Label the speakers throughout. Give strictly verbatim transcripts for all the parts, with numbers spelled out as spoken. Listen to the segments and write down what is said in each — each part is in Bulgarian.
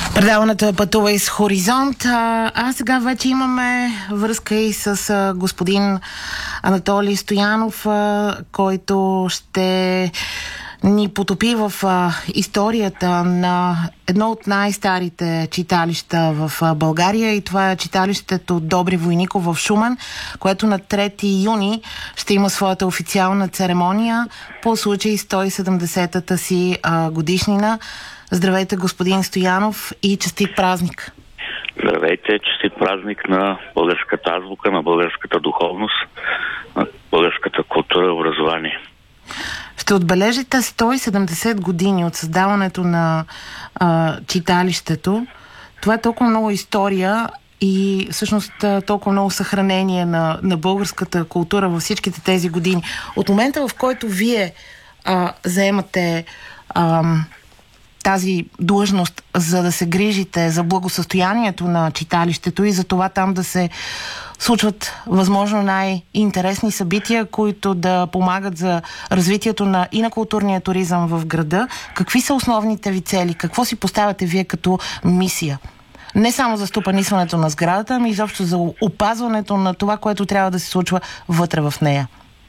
Speaker 1: Предаването е Пътувай с Хоризонт. А, а сега вече имаме връзка и с а, господин Анатолий Стоянов, а, който ще ни потопи в а, историята на едно от най-старите читалища в а, България, и това е читалището Добри Войников в Шумен, което на трети юни ще има своята официална церемония по случай сто и седемдесетата си а, годишнина. Здравейте, господин Стоянов, и честит празник!
Speaker 2: Здравейте, честит празник на българската азбука, на българската духовност, на българската култура и образование.
Speaker 1: Ще отбележите сто и седемдесет години от създаването на а, читалището. Това е толкова много история и всъщност толкова много съхранение на, на българската култура във всичките тези години. От момента, в който вие а, заемате а, тази длъжност, за да се грижите за благосъстоянието на читалището и за това там да се случват възможно най-интересни събития, които да помагат за развитието на и на културния туризъм в града. Какви са основните ви цели? Какво си поставяте вие като мисия? Не само за стопанисването на сградата, ами изобщо за опазването на това, което трябва да се случва вътре в нея.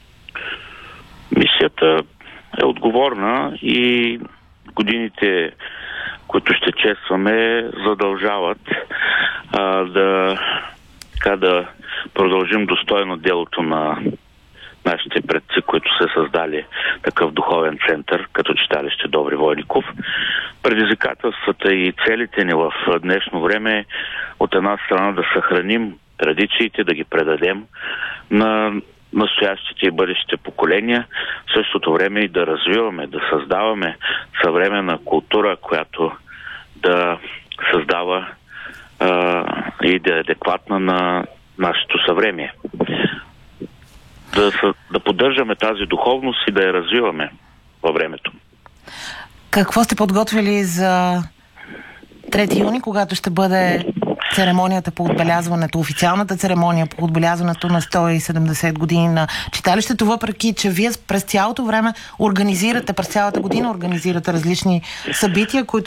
Speaker 2: Мисията е отговорна и годините, които ще честваме, задължават а, да, така, да продължим достойно делото на нашите предци, които са създали такъв духовен център, като читалище Добри Войников. Предизвикателствата и целите ни в днешно време от една страна да съхраним традициите, да ги предадем на настоящите и бъдещите поколения, в същото време и да развиваме, да създаваме съвременна култура, която да създава а, и да е адекватна на нашето съвремие. Да, да поддържаме тази духовност и да я развиваме във времето.
Speaker 1: Какво сте подготвили за трети юни, когато ще бъде церемонията по отбелязването, официалната церемония по отбелязването на сто и седемдесет години на читалището, въпреки че вие през цялото време организирате, през цялата година организирате различни събития, които